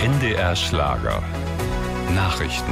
NDR Schlager. Nachrichten.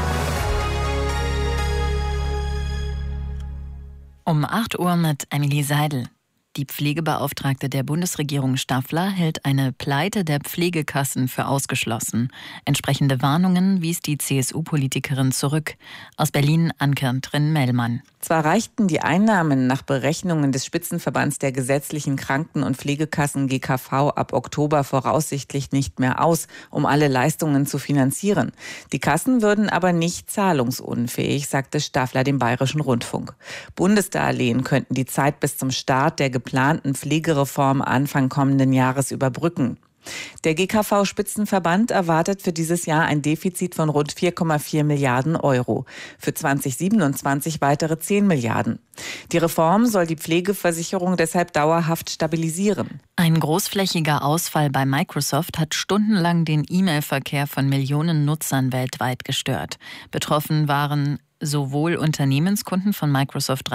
Um 8 Uhr mit Emily Seidel. Die Pflegebeauftragte der Bundesregierung Staffler hält eine Pleite der Pflegekassen für ausgeschlossen. Entsprechende Warnungen wies die CSU-Politikerin zurück. Aus Berlin Ann-Kathrin Mellmann. Zwar reichten die Einnahmen nach Berechnungen des Spitzenverbands der gesetzlichen Kranken- und Pflegekassen GKV ab Oktober voraussichtlich nicht mehr aus, um alle Leistungen zu finanzieren. Die Kassen würden aber nicht zahlungsunfähig, sagte Staffler dem Bayerischen Rundfunk. Bundesdarlehen könnten die Zeit bis zum Start der geplanten Pflegereform Anfang kommenden Jahres überbrücken. Der GKV-Spitzenverband erwartet für dieses Jahr ein Defizit von rund 4,4 Milliarden Euro. Für 2027 weitere 10 Milliarden. Die Reform soll die Pflegeversicherung deshalb dauerhaft stabilisieren. Ein großflächiger Ausfall bei Microsoft hat stundenlang den E-Mail-Verkehr von Millionen Nutzern weltweit gestört. Betroffen waren sowohl Unternehmenskunden von Microsoft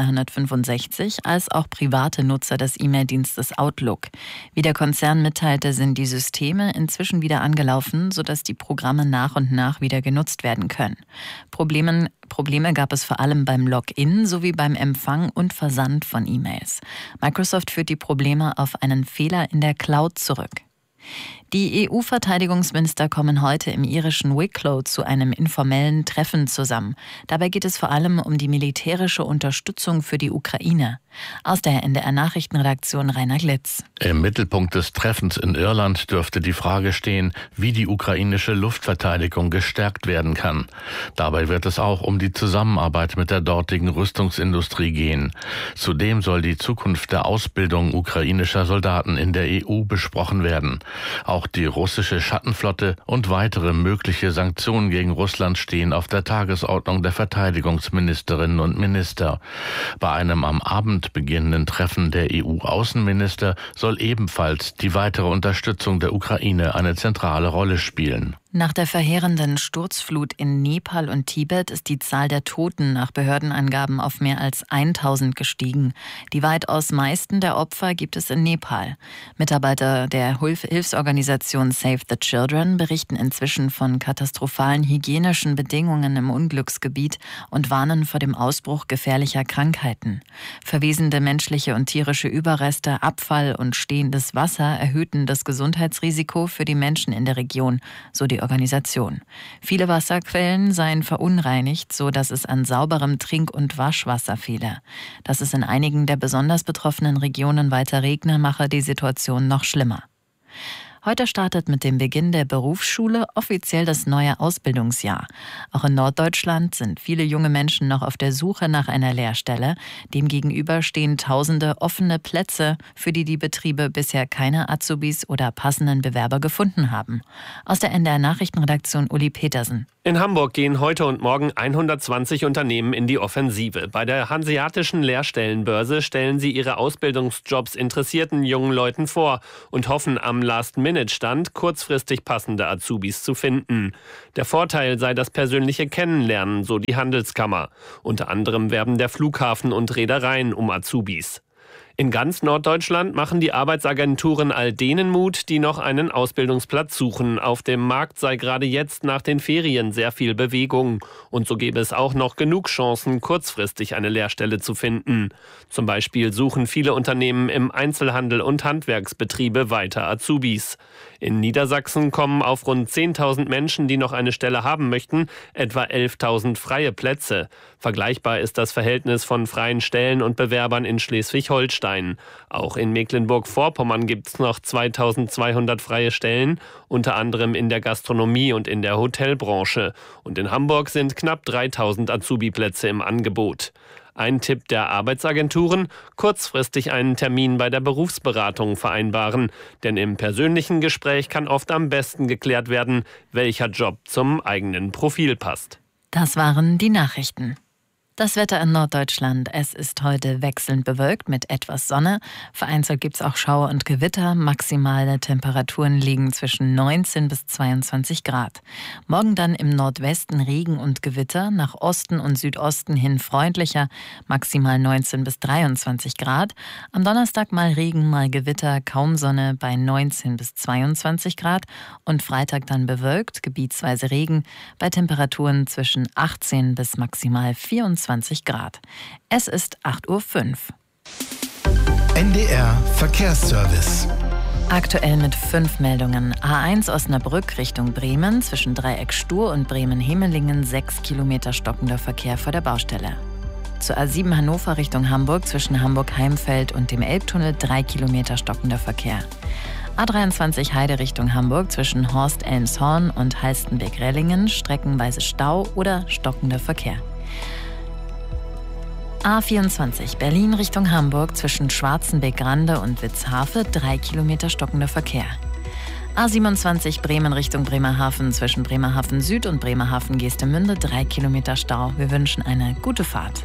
365 als auch private Nutzer des E-Mail-Dienstes Outlook. Wie der Konzern mitteilte, sind die Systeme inzwischen wieder angelaufen, sodass die Programme nach und nach wieder genutzt werden können. Probleme gab es vor allem beim Login sowie beim Empfang und Versand von E-Mails. Microsoft führt die Probleme auf einen Fehler in der Cloud zurück. Die EU-Verteidigungsminister kommen heute im irischen Wicklow zu einem informellen Treffen zusammen. Dabei geht es vor allem um die militärische Unterstützung für die Ukraine. Aus der NDR-Nachrichtenredaktion Rainer Glitz. Im Mittelpunkt des Treffens in Irland dürfte die Frage stehen, wie die ukrainische Luftverteidigung gestärkt werden kann. Dabei wird es auch um die Zusammenarbeit mit der dortigen Rüstungsindustrie gehen. Zudem soll die Zukunft der Ausbildung ukrainischer Soldaten in der EU besprochen werden. Auch die russische Schattenflotte und weitere mögliche Sanktionen gegen Russland stehen auf der Tagesordnung der Verteidigungsministerinnen und Minister. Bei einem am Abend beginnenden Treffen der EU-Außenminister soll ebenfalls die weitere Unterstützung der Ukraine eine zentrale Rolle spielen. Nach der verheerenden Sturzflut in Nepal und Tibet ist die Zahl der Toten nach Behördenangaben auf mehr als 1000 gestiegen. Die weitaus meisten der Opfer gibt es in Nepal. Mitarbeiter der Hilfsorganisation Save the Children berichten inzwischen von katastrophalen hygienischen Bedingungen im Unglücksgebiet und warnen vor dem Ausbruch gefährlicher Krankheiten. Verwesende menschliche und tierische Überreste, Abfall und stehendes Wasser erhöhten das Gesundheitsrisiko für die Menschen in der Region, so die Organisation. Viele Wasserquellen seien verunreinigt, so dass es an sauberem Trink- und Waschwasser fehle. Dass es in einigen der besonders betroffenen Regionen weiter regne, mache die Situation noch schlimmer. Heute startet mit dem Beginn der Berufsschule offiziell das neue Ausbildungsjahr. Auch in Norddeutschland sind viele junge Menschen noch auf der Suche nach einer Lehrstelle. Demgegenüber stehen tausende offene Plätze, für die die Betriebe bisher keine Azubis oder passenden Bewerber gefunden haben. Aus der NDR-Nachrichtenredaktion Uli Petersen. In Hamburg gehen heute und morgen 120 Unternehmen in die Offensive. Bei der Hanseatischen Lehrstellenbörse stellen sie ihre Ausbildungsjobs interessierten jungen Leuten vor und hoffen am Last-Minute-Stand kurzfristig passende Azubis zu finden. Der Vorteil sei das persönliche Kennenlernen, so die Handelskammer. Unter anderem werben der Flughafen und Reedereien um Azubis. In ganz Norddeutschland machen die Arbeitsagenturen all denen Mut, die noch einen Ausbildungsplatz suchen. Auf dem Markt sei gerade jetzt nach den Ferien sehr viel Bewegung. Und so gäbe es auch noch genug Chancen, kurzfristig eine Lehrstelle zu finden. Zum Beispiel suchen viele Unternehmen im Einzelhandel und Handwerksbetriebe weiter Azubis. In Niedersachsen kommen auf rund 10.000 Menschen, die noch eine Stelle haben möchten, etwa 11.000 freie Plätze. Vergleichbar ist das Verhältnis von freien Stellen und Bewerbern in Schleswig-Holstein. Auch in Mecklenburg-Vorpommern gibt es noch 2.200 freie Stellen, unter anderem in der Gastronomie und in der Hotelbranche. Und in Hamburg sind knapp 3.000 Azubi-Plätze im Angebot. Ein Tipp der Arbeitsagenturen: kurzfristig einen Termin bei der Berufsberatung vereinbaren. Denn im persönlichen Gespräch kann oft am besten geklärt werden, welcher Job zum eigenen Profil passt. Das waren die Nachrichten. Das Wetter in Norddeutschland. Es ist heute wechselnd bewölkt mit etwas Sonne. Vereinzelt gibt es auch Schauer und Gewitter. Maximale Temperaturen liegen zwischen 19 bis 22 Grad. Morgen dann im Nordwesten Regen und Gewitter. Nach Osten und Südosten hin freundlicher. Maximal 19 bis 23 Grad. Am Donnerstag mal Regen, mal Gewitter. Kaum Sonne bei 19 bis 22 Grad. Und Freitag dann bewölkt, gebietsweise Regen. Bei Temperaturen zwischen 18 bis maximal 24 Grad. Es ist 8:05 Uhr. NDR Verkehrsservice. Aktuell mit 5 Meldungen. A1 Osnabrück Richtung Bremen, zwischen Dreieck Stur und Bremen-Hemelingen 6 Kilometer stockender Verkehr vor der Baustelle. Zur A7 Hannover Richtung Hamburg, zwischen Hamburg-Heimfeld und dem Elbtunnel 3 Kilometer stockender Verkehr. A23 Heide Richtung Hamburg, zwischen Horst-Elmshorn und Halstenberg-Rellingen streckenweise Stau oder stockender Verkehr. A24 Berlin Richtung Hamburg, zwischen Schwarzenbeck-Grande und Witzhafe 3 Kilometer stockender Verkehr. A27 Bremen Richtung Bremerhaven, zwischen Bremerhaven Süd und Bremerhaven Geestemünde 3 Kilometer Stau. Wir wünschen eine gute Fahrt.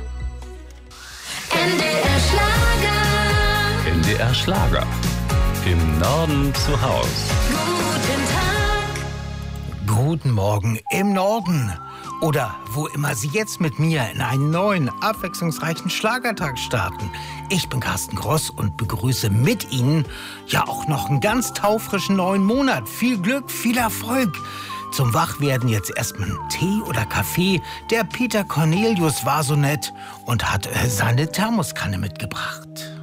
NDR Schlager. NDR Schlager. Im Norden zu Haus. Guten Tag. Guten Morgen im Norden. Oder wo immer Sie jetzt mit mir in einen neuen, abwechslungsreichen Schlagertag starten. Ich bin Carsten Gross und begrüße mit Ihnen ja auch noch einen ganz taufrischen neuen Monat. Viel Glück, viel Erfolg. Zum Wachwerden jetzt erstmal einen Tee oder Kaffee. Der Peter Cornelius war so nett und hat seine Thermoskanne mitgebracht.